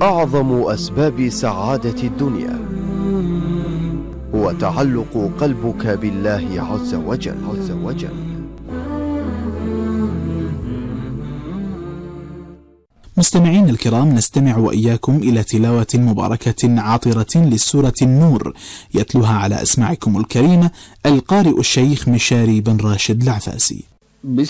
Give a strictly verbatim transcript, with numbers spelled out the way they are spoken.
أعظم أسباب سعادة الدنيا هو تعلق قلبك بالله عز وجل عز وجل. مستمعين الكرام، نستمع وإياكم إلى تلاوة مباركة عاطرة للسورة النور، يتلوها على أسماعكم الكريمة القارئ الشيخ مشاري بن راشد العفاسي.